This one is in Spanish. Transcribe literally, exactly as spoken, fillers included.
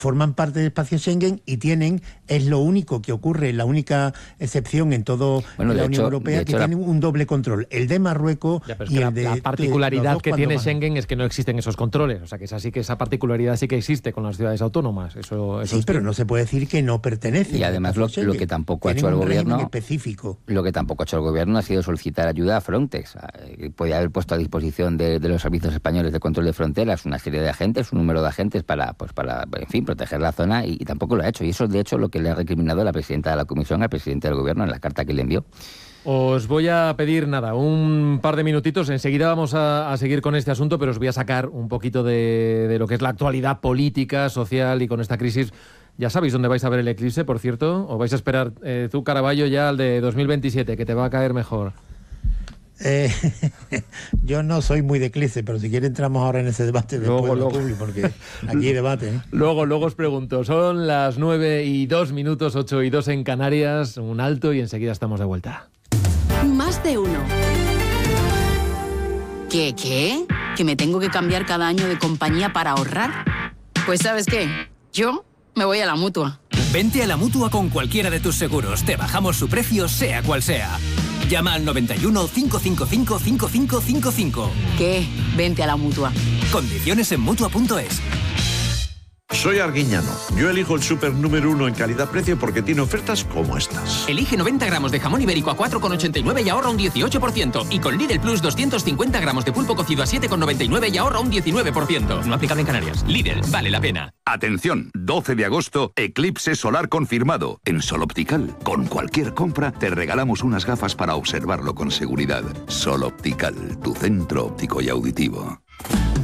forman parte del espacio Schengen y tienen, es lo único que ocurre, la única excepción en todo bueno, la de Unión hecho, Europea, de que hecho, la... tienen un doble control, el de Marruecos ya, pero y es que el de... La, la particularidad de que tiene van. Schengen es que no existen esos controles, o sea que es así que esa particularidad sí que existe con las ciudades autónomas. Eso, eso sí, es pero cierto. no se puede decir que no pertenece. Y además lo, lo que tampoco ha hecho el gobierno, específico. lo que tampoco ha hecho el gobierno ha sido solicitar ayuda a Frontex. Podía haber puesto a disposición de, de los servicios españoles de control de fronteras una serie de agentes, un número de agentes para, pues para, en fin, proteger la zona y, y tampoco lo ha hecho. Y eso, de hecho, lo que le ha recriminado la presidenta de la Comisión al presidente del gobierno en la carta que le envió. Os voy a pedir, nada, un par de minutitos. Enseguida vamos a, a seguir con este asunto, pero os voy a sacar un poquito de, de lo que es la actualidad política, social y con esta crisis. Ya sabéis dónde vais a ver el eclipse, por cierto. ¿O vais a esperar eh, tú, Caraballo, ya al de dos mil veintisiete, que te va a caer mejor? Eh, yo no soy muy de eclipse, pero si quiere entramos ahora en ese debate después luego, del luego. público, porque aquí hay debate. ¿eh? Luego, luego os pregunto. Son las nueve y dos minutos, ocho y dos en Canarias. Un alto y enseguida estamos de vuelta. Más de uno. ¿Qué, qué? ¿Que me tengo que cambiar cada año de compañía para ahorrar? Pues ¿sabes qué? Yo me voy a la Mutua. Vente a la Mutua con cualquiera de tus seguros. Te bajamos su precio, sea cual sea. Llama al noventa y uno, cinco cinco cinco, cinco cinco cinco cinco. ¿Qué? Vente a la Mutua. Condiciones en Mutua punto es. Soy Arguiñano. Yo elijo el súper número uno en calidad-precio porque tiene ofertas como estas. Elige noventa gramos de jamón ibérico a cuatro con ochenta y nueve y ahorra un dieciocho por ciento. Y con Lidl Plus doscientos cincuenta gramos de pulpo cocido a siete con noventa y nueve y ahorra un diecinueve por ciento. No aplicable en Canarias. Lidl, vale la pena. Atención, doce de agosto, eclipse solar confirmado. En Sol Optical, con cualquier compra, te regalamos unas gafas para observarlo con seguridad. Sol Optical, tu centro óptico y auditivo.